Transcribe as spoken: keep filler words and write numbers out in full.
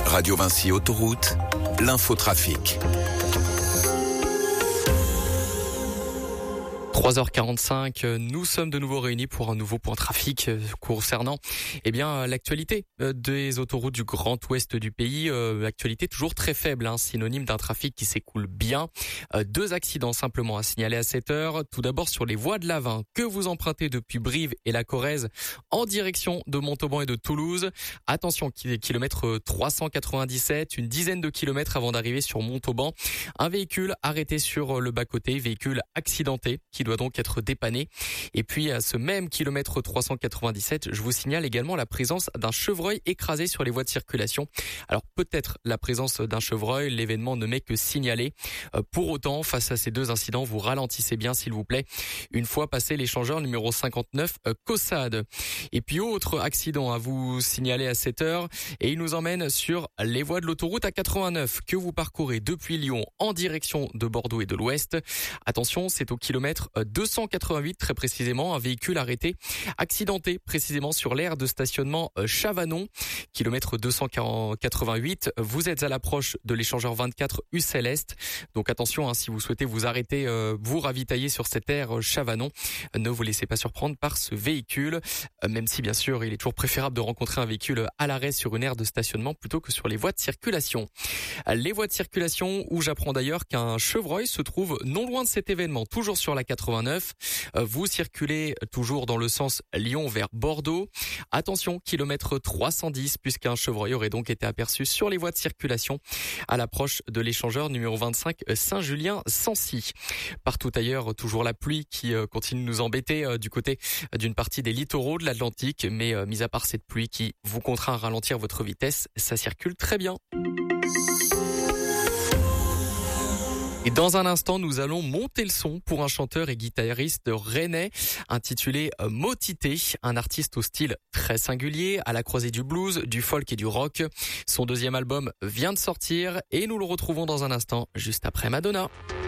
Radio Vinci Autoroute, l'infotrafic. trois heures quarante-cinq, nous sommes de nouveau réunis pour un nouveau point trafic concernant eh bien l'actualité des autoroutes du Grand Ouest du pays. Euh, actualité toujours très faible, hein, synonyme d'un trafic qui s'écoule bien. Euh, deux accidents simplement à signaler à cette heure. Tout d'abord sur les voies de l'A vingt que vous empruntez depuis Brive et la Corrèze en direction de Montauban et de Toulouse. Attention, kilomètre trois cent quatre-vingt-dix-sept, une dizaine de kilomètres avant d'arriver sur Montauban. Un véhicule arrêté sur le bas-côté, véhicule accidenté qui doit donc être dépanné. Et puis à ce même kilomètre trois cent quatre-vingt-dix-sept, je vous signale également la présence d'un chevreuil écrasé sur les voies de circulation. Alors peut-être la présence d'un chevreuil, l'événement ne m'est que signalé. Euh, pour autant, face à ces deux incidents, vous ralentissez bien s'il vous plaît. Une fois passé l'échangeur numéro cinquante-neuf, euh, Caussade. Et puis autre accident à vous signaler à cette heure, et il nous emmène sur les voies de l'autoroute A quatre-vingt-neuf que vous parcourez depuis Lyon en direction de Bordeaux et de l'Ouest. Attention, c'est au kilomètre deux cent quatre-vingt-huit très précisément, un véhicule arrêté, accidenté précisément sur l'aire de stationnement Chavanon, kilomètre deux cent quatre-vingt-huit. Vous êtes à l'approche de l'échangeur vingt-quatre U Céleste, donc attention, hein, si vous souhaitez vous arrêter, euh, vous ravitailler sur cette aire Chavanon, ne vous laissez pas surprendre par ce véhicule, euh, même si bien sûr il est toujours préférable de rencontrer un véhicule à l'arrêt sur une aire de stationnement plutôt que sur les voies de circulation. Les voies de circulation où j'apprends d'ailleurs qu'un chevreuil se trouve non loin de cet événement, toujours sur la quatre-vingt-neuf. Vous circulez toujours dans le sens Lyon vers Bordeaux. Attention, kilomètre trois cent dix, puisqu'un chevreuil aurait donc été aperçu sur les voies de circulation à l'approche de l'échangeur numéro vingt-cinq Saint-Julien-Sancy. Partout ailleurs, toujours la pluie qui continue de nous embêter du côté d'une partie des littoraux de l'Atlantique, mais mis à part cette pluie qui vous contraint à ralentir votre vitesse, ça circule très bien. Et dans un instant, nous allons monter le son pour un chanteur et guitariste rennais intitulé Motité, un artiste au style très singulier, à la croisée du blues, du folk et du rock. Son deuxième album vient de sortir et nous le retrouvons dans un instant, juste après Madonna.